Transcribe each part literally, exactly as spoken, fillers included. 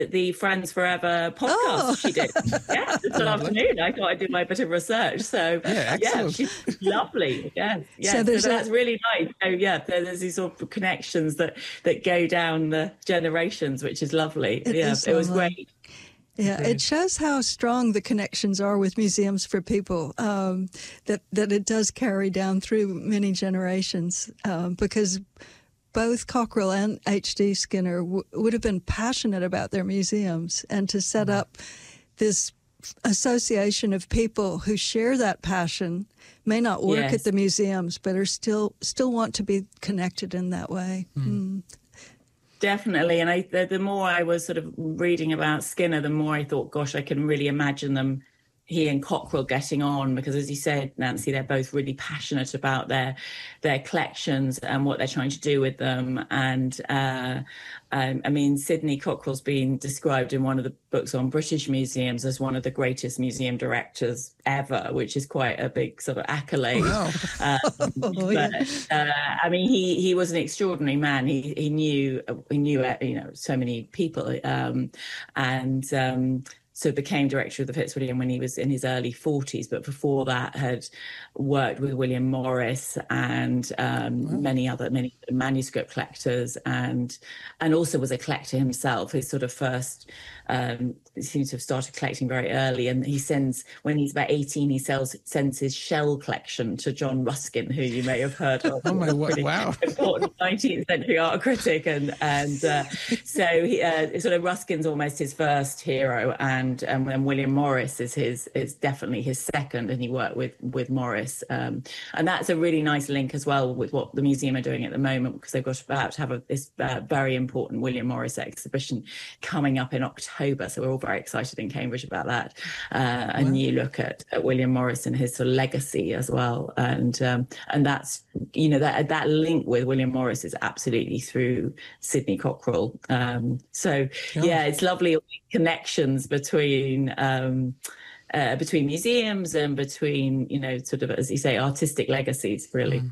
the Friends Forever podcast Oh. she did. Yeah, this afternoon. I thought I'd do my bit of research. So Yeah, yeah, excellent. she's lovely. Yes, yes. So So, there's that's a- really nice. So yeah, there- there's these sort of connections that that go down the generations, which is lovely. It yeah, is it was lovely. great. Yeah, Agreed. it shows how strong the connections are with museums for people, um, that, that it does carry down through many generations, um, because both Cockrell and H D Skinner w- would have been passionate about their museums, and to set up this association of people who share that passion, may not work Yes. at the museums, but are still still want to be connected in that way. Mm. Definitely. And I, the, the more I was sort of reading about Skinner, the more I thought, gosh, I can really imagine them, he and Cockrell, getting on, because as you said, Nancy, they're both really passionate about their their collections and what they're trying to do with them. And uh, um, I mean, Sidney Cockrell's been described in one of the books on British museums as one of the greatest museum directors ever, which is quite a big sort of accolade. Wow. Um, Oh, but yeah. uh, I mean, he he was an extraordinary man. He he knew he knew uh, you know so many people, um, and um, so became director of the Fitzwilliam when he was in his early forties. But before that, had worked with William Morris and um, Wow. many other many manuscript collectors, and and also was a collector himself. His sort of first um, he seems to have started collecting very early, and he sends when he's about eighteen, he sells sends his shell collection to John Ruskin, who you may have heard of. Oh my, wa- Pretty wow. important nineteenth century art critic, and and uh, so he, uh, sort of Ruskin's almost his first hero, and um, and William Morris is his is definitely his second, and he worked with with Morris, um, and that's a really nice link as well with what the museum are doing at the moment, because they've got about to have a, this uh, very important William Morris exhibition coming up in October, so we're all very excited in Cambridge about that. Uh, a Wow. new look at, at William Morris and his sort of legacy as well, and um, and that's you know that that link with William Morris is absolutely through Sidney Cockrell. Um, so Yeah. yeah, it's lovely connections between. Um, uh, between museums and between, you know, sort of, as you say, artistic legacies, really.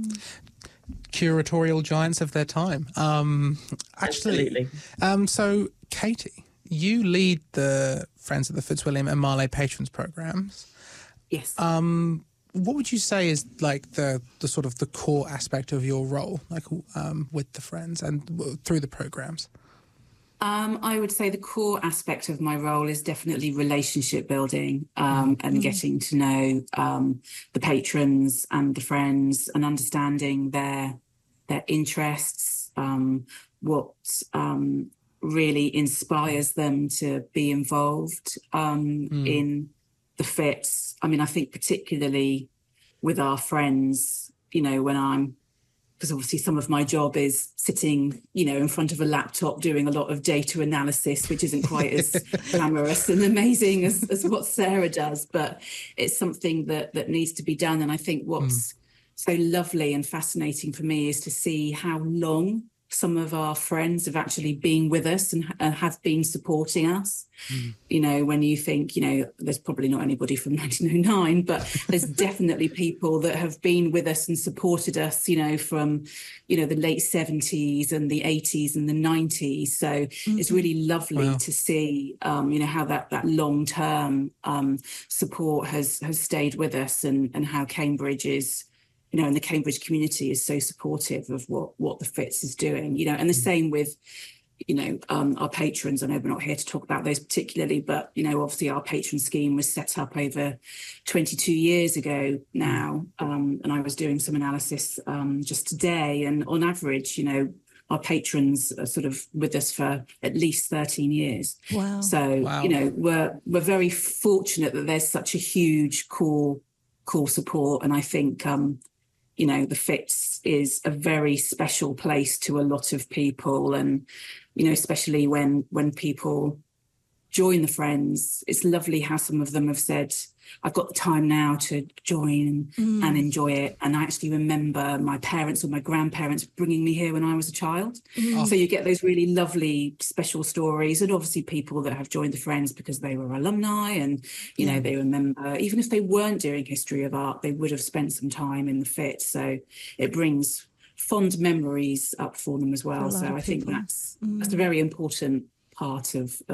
Curatorial giants of their time. Um, actually, Absolutely. um, so Katie, you lead the Friends of the Fitzwilliam and Marley Patrons programs. Yes. Um, what would you say is like the, the sort of the core aspect of your role, like um, with the Friends and w- through the programs? Um, I would say the core aspect of my role is definitely relationship building, um, and getting to know um, the patrons and the friends, and understanding their their interests, um, what um, really inspires them to be involved um, Mm. in the Fitz. I mean, I think particularly with our friends, you know, when I'm because obviously some of my job is sitting, you know, in front of a laptop doing a lot of data analysis, which isn't quite as glamorous and amazing as, as what Sarah does, but it's something that that needs to be done. And I think what's mm. so lovely and fascinating for me is to see how long some of our friends have actually been with us and uh, have been supporting us. Mm. You know, when you think, you know, there's probably not anybody from nineteen oh nine, but there's definitely people that have been with us and supported us, you know, from, you know, the late seventies and the eighties and the nineties. So mm-hmm. it's really lovely wow. to see, um, you know, how that that long term um, support has has stayed with us, and and how Cambridge is, you know, and the Cambridge community is so supportive of what, what the Fitz is doing, you know, and the same with, you know, um, our patrons. I know we're not here to talk about those particularly, but, you know, obviously our patron scheme was set up over twenty-two years ago now. Um, and I was doing some analysis um, just today, and on average, you know, our patrons are sort of with us for at least thirteen years. Wow. So, wow. you know, we're, we're very fortunate that there's such a huge core, core support. And I think, um, you know, the Fitz is a very special place to a lot of people. And, you know, especially when when people join the Friends, it's lovely how some of them have said, I've got the time now to join mm. and enjoy it. And I actually remember my parents or my grandparents bringing me here when I was a child. Mm. So you get those really lovely special stories, and obviously people that have joined the Friends because they were alumni, and, you yeah. know, they remember, even if they weren't doing history of art, they would have spent some time in the Fitz. So it brings fond memories up for them as well. So I think that's mm. that's a very important part of